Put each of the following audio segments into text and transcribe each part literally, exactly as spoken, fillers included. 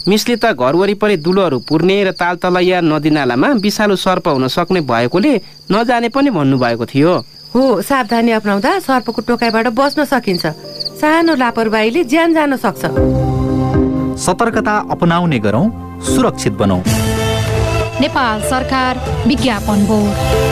मिसले त घर वरिपरि दुलोहरू पुर्ने र तालतलैया नदीनालामा विषालु सर्प हुन सक्ने भएकोले नजाने पनि भन्नुभएको थियो। हो, सावधानी अपनाउँदा सर्पको टोकाइबाट बस्न सकिन्छ। सानो लापरवाहीले ज्यान जान सक्छ। सतर्कता अपनाउने गरौँ, सुरक्षित बनौँ। नेपाल सरकार विज्ञापन बोर्ड।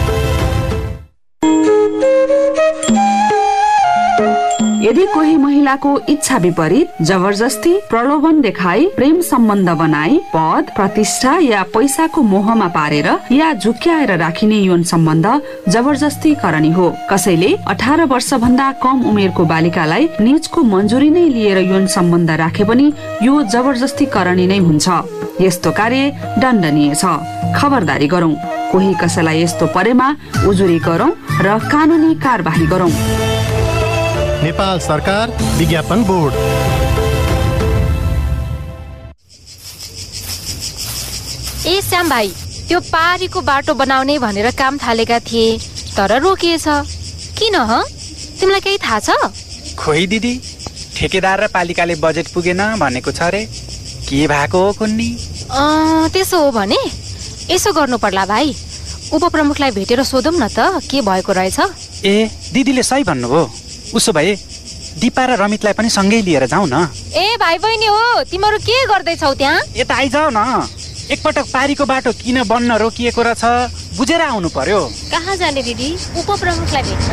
यदि कोही महिलाको इच्छा विपरीत जबरजस्ती प्रलोभन देखाई प्रेम सम्बन्ध बनाई पद प्रतिष्ठा या पैसाको मोहमा पारेर या झुक्क्याएर राखिने यौन सम्बन्ध जबरजस्ती करणी हो। कसैले अठार वर्ष भन्दा कम उमेरको बालिकालाई निजको मन्जुरी नै लिएर यौन सम्बन्ध राखे पनि यो जबरजस्ती करणी नै हुन्छ। यस्तो कार्य दण्डनीय छ। खबरदारी गरौं। कोही कसैलाई यस्तो परेमा उजुरी गरौं र कानुनी कारबाही गरौं। नेपाल सरकार विज्ञापन बोर्ड। ए श्याम भाइ, त्यो पारीको बाटो बनाउने भनेर काम थालेका थिए तर रोकिएछ। किन ह? तिमीलाई केही थाहा छ? खोइ दिदी, ठेकेदार र पालिकाले बजेट पुगेन भनेको छ रे। के भएको हो कुन्नी? अँ त्यसो हो भने यसो गर्नु पर्ला भाइ। उपप्रमुखलाई भेटेर सोधौँ न त के भएको रहेछ। ए दिदीले सही भन्नुभयो। उसो भए दिपा र रमितलाई पनि सँगै लिएर जाउँ न। ए भाइ बहिनी हो, तिमीहरू के गर्दैछौ त्यहाँ? यता आइजाऊ न। एकपटक पारीको बाटो किन बन्न रोकिएको रहेछ बुझेर आउनु पर्यो। कहाँ जाने दिदी? उपप्रमुखलाई भेट्न।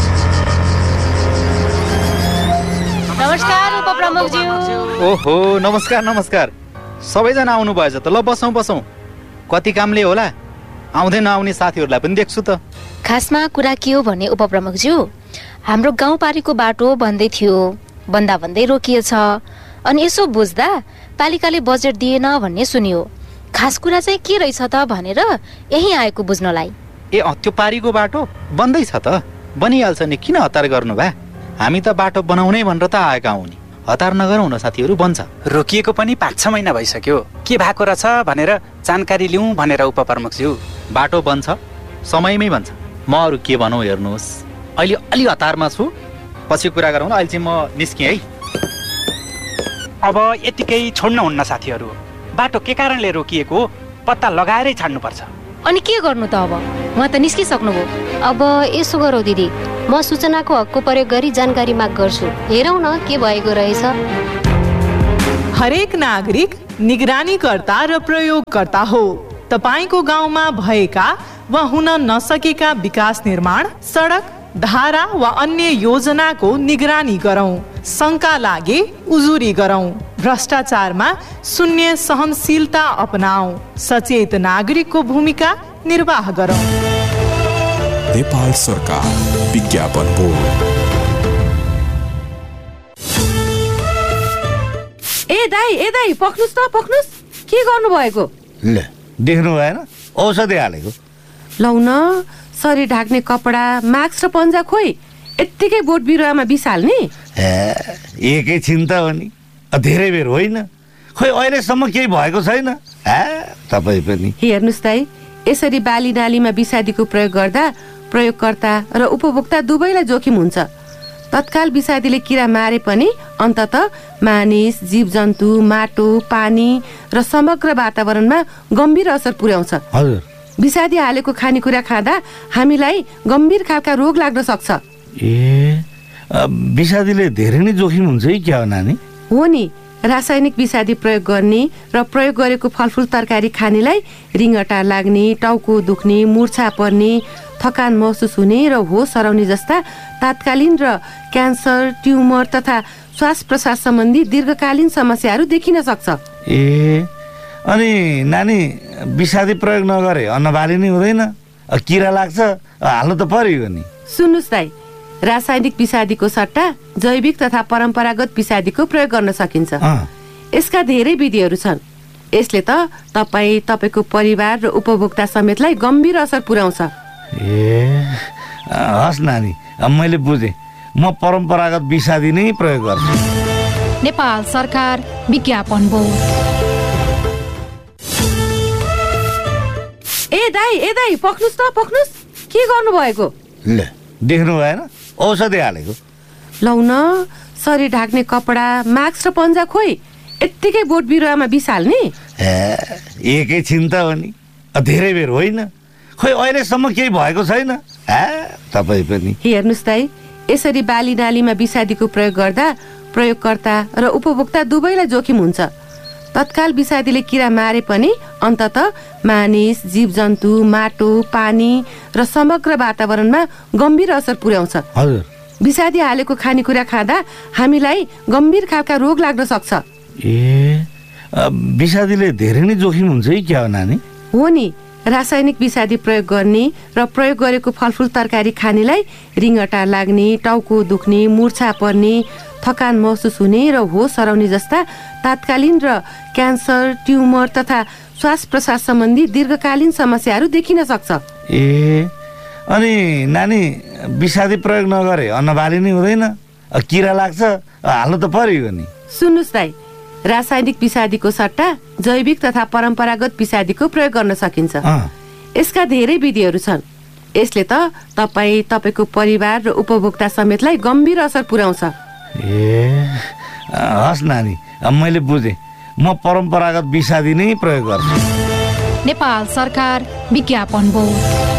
नमस्कार उपप्रमुखज्यू। ओहो, नमस्कार नमस्कार। सबैजना आउनु भएछ त। ल बसौँ बसौँ। कति कामले होला, आउँदै नआउने साथीहरूलाई पनि देख्छु त। खासमा कुरा के हो भने उपप्रमुखज्यू, हाम्रो गाउँपारीको बाटो बन्दै थियो, बन्दा भन्दै रोकिएछ। अनि यसो बुझ्दा पालिकाले बजेट दिएन भन्ने सुनियो। खास कुरा चाहिँ के रहेछ त भनेर यही आएको बुझ्नलाई। ए त्यो पारीको बाटो बन्दैछ त। बनिहाल्छ नि, किन हतार गर्नु भए? हामी त बाटो बनाउनै भनेर त आएका हौ नि। हतार नगरौँ न साथीहरू, बन्छ। रोकिएको पनि पाँच छ महिना भइसक्यो। के भएको रहेछ भनेर जानकारी लिउँ भनेर उपप्रमुखज्यू। बाटो बन्छ, समयमै बन्छ। म अरू के भनौँ हेर्नुहोस्, अहिले अलि हतारमा छु। पछि कुरा गरौँ ल। अहिले चाहिँ म निस्केँ है। अब यतिकै छोड्न हुन्न साथीहरू। बाटो के कारणले रोकिएको पत्ता लगाएरै छाड्नुपर्छ। अनि के गर्नु त अब? उहाँ त निस्किसक्नुभयो। अब यसो गरौँ दिदी, म सूचनाको हकको प्रयोग गरी जानकारी माग गर्छु। हेरौँ न के भएको रहेछ। हरेक नागरिक निगरानीकर्ता र प्रयोगकर्ता हो। तपाईको गाउँमा भएका वा हुन नसकेका विकास निर्माण, सडक, धारा वा अन्य योजनाको निगरानी गरौँ। शंका लागे उजुरी गरौँ। भ्रष्टाचारमा शून्य सहनशीलता अपनाऊ। सचेत नागरिकको भूमिका निर्वाह गरौँ। नेपाल सरकार विज्ञापन बोर्ड। ए दाइ ए दाइ पक्नुस् त पक्नुस्। के गर्नु भएको? ल देख्नु भएन, औषधि हालेको। लौ न, शरीर ढाक्ने कपडा, मास्क र पन्जा खोइ यत्तिकै बोट बिरुवामा बिसाल्ने? एकैछिन त हो नि, धेरै बेर होइन। खोइ अहिलेसम्म केही भएको छैन। तपाईँ पनि हेर्नुहोस् दाइ, यसरी बाली नालीमा विषादीको प्रयोग गर्दा प्रयोगकर्ता र उपभोक्ता दुवैलाई जोखिम हुन्छ। तत्काल विषादीले किरा मारे पनि अन्ततः मानिस, जीवजन्तु, माटो, पानी र समग्र वातावरणमा गम्भीर असर पुर्याउँछ। हजुर, विषादी हालेको खानेकुरा खाँदा हामीलाई गम्भीर खालका रोग लाग्न सक्छ। ए विषादीले धेरै नै जोखिम हुन्छ है क्या हो नानी? हो नि, रासायनिक विषादी प्रयोग गर्ने र प्रयोग गरेको फलफुल तरकारी खानेलाई रिङटा लाग्ने, टाउको दुख्ने, मूर्छा पर्ने, थकान महसुस हुने र होस हराउने जस्ता तात्कालीन र क्यान्सर, ट्युमर तथा श्वास प्रश्वास सम्बन्धी दीर्घकालीन समस्याहरू देखिन सक्छ। ए अनि नानी, विषादी प्रयोग नगरे अन्नबाली नै हुँदैन, किरा लाग्छ, हाल्नु त पर्यो नि। सुन्नुहोस् दाइ, रासायनिक विषादीको सट्टा जैविक तथा परम्परागत विषादीको प्रयोग गर्न सकिन्छ। यसका धेरै विधिहरू छन्। यसले त तपाईँ, तपाईँको परिवार र उपभोक्ता समेतलाई गम्भीर असर पुर्याउँछ। ए हस् नानी, मैले बुझेँ। म परम्परागत विषादी नै प्रयोग गर्छु। नेपाल सरकार विज्ञापन बोर्ड। ए दाइ ए दाइ पक्नुस् त पक्नुस्। के गर्नु भएको? ल देख्नु भएन, औषधि हालेको। लौ न, शरीर ढाक्ने कपडा, मास्क र पन्जा खोइ यत्तिकै बोट बिरुवामा विष हाल्ने? ए एकैछिन त हो नि, धेरै बेर होइन। खोइ अहिलेसम्म केही भएको छैन। तपाईँ पनि हेर्नुहोस् दाइ, यसरी बाली नालीमा विषादीको प्रयोग गर्दा प्रयोगकर्ता र उपभोक्ता दुवैलाई जोखिम हुन्छ। तत्काल विषादीले किरा मारे पनि अन्ततः मानिस, जीवजन्तु, माटो, पानी र समग्र वातावरणमा गम्भीर असर पुर्याउँछ। हजुर, विषादी हालेको खानेकुरा खाँदा हामीलाई गम्भीर खालका रोग लाग्न सक्छ। ए विषादीले धेरै नै जोखिम हुन्छ है क्या हो नानी? हो नि, रासायनिक विषादी प्रयोग गर्ने र प्रयोग गरेको फलफुल तरकारी खानेलाई रिङ्गटा लाग्ने, टाउको दुख्ने, मुर्छा पर्ने, थकान महसुस हुने र होस हराउने जस्ता तात्कालीन र क्यान्सर, ट्युमर तथा श्वास प्रश्वास सम्बन्धी दीर्घकालीन समस्याहरू देखिन सक्छ। ए अनि नानी, विषादी प्रयोग नगरे अन्नबाली नै हुँदैन? किरा लाग्छ, हाल्नु त पर्यो नि। सुन्नुहोस् दाइ, रासायनिक विषादीको सट्टा जैविक तथा परम्परागत विषादीको प्रयोग गर्न सकिन्छ। यसका धेरै विधिहरू छन्। यसले त तपाईँ, तपाईँको परिवार र उपभोक्ता समेतलाई गम्भीर असर पुर्याउँछ। ए हस् नानी, मैले बुझेँ। म परम्परागत विषादी नै प्रयोग गर्छु। नेपाल सरकार विज्ञापन बोर्ड।